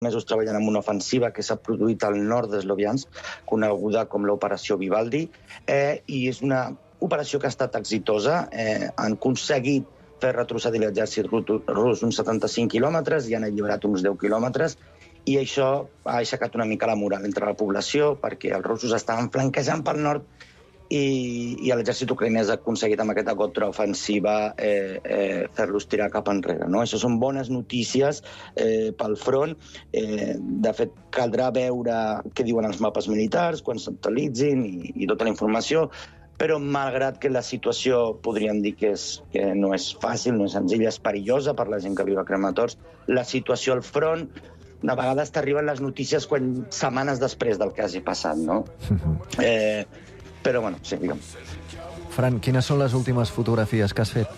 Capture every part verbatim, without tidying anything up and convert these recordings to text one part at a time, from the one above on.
mesos treballant en una ofensiva que s'ha produït al nord d'Esloviansk, coneguda com l'Operació Vivaldi, eh, i és una operació que ha estat exitosa. Eh, han aconseguit fer retrocedir l'exèrcit rus uns setanta-cinc quilòmetres i han alliberat uns deu quilòmetres, i això ha aixecat una mica la moral entre la població, perquè els russos estaven flanquejant pel nord i, i l'exèrcit ucraïnès ha aconseguit amb aquesta contraofensiva eh, eh, fer-los tirar cap enrere. No? Això són bones notícies eh, pel front. Eh, de fet, caldrà veure què diuen els mapes militars quan s'actualitzin i, i tota la informació, però malgrat que la situació podríem dir que, és, que no és fàcil, no és senzilla, és perillosa per la gent que viu a Kramatorsk, la situació al front, de vegades t'arriben les notícies quan, setmanes després del que hagi passat, no? Eh, però, bueno, sí, digue'm. Fran, quines són les últimes fotografies que has fet?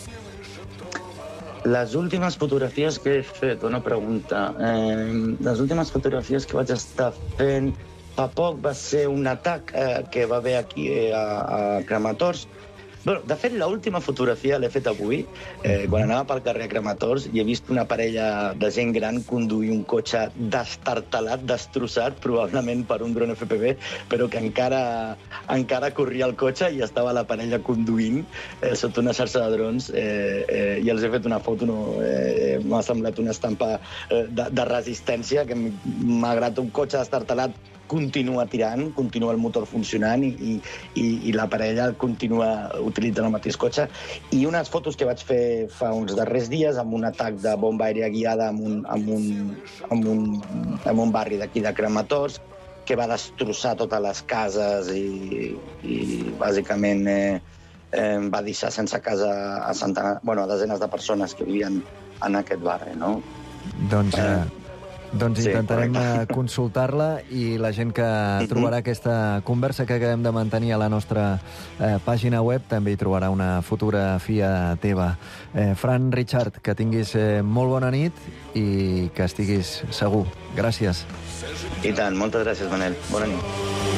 Les últimes fotografies que he fet, bona pregunta. Eh, les últimes fotografies que vaig estar fent fa poc va ser un atac eh, que va haver aquí eh, a, a Kramatorsk. Bueno, de fet, l'última fotografia l'he fet avui, eh, quan anava pel carrer a Kramatorsk i he vist una parella de gent gran conduir un cotxe destartalat, destrossat, probablement per un dron F P V, però que encara, encara corria el cotxe i estava la parella conduint eh, sota una xarxa de drons eh, eh, i els he fet una foto, no, eh, m'ha semblat una estampa eh, de, de resistència, que malgrat un cotxe destartalat continua tirant, continua el motor funcionant i, i, i la parella continua utilitzant el mateix cotxe. I unes fotos que vaig fer fa uns darrers dies amb un atac de bomba aèria guiada en un, en un, en un, en un barri d'aquí de Kramatorsk, que va destrossar totes les cases i, i bàsicament eh, eh, va deixar sense casa a, centenar, bueno, a desenes de persones que vivien en aquest barri, no? Doncs... Eh... Eh, Doncs Sí, intentarem correcte. consultar-la i la gent que trobarà aquesta conversa que acabem de mantenir a la nostra eh, pàgina web també hi trobarà una fotografia teva. Eh, Fran Richard, que tinguis eh, molt bona nit i que estiguis segur. Gràcies. I tant, moltes gràcies, Manel. Bona nit.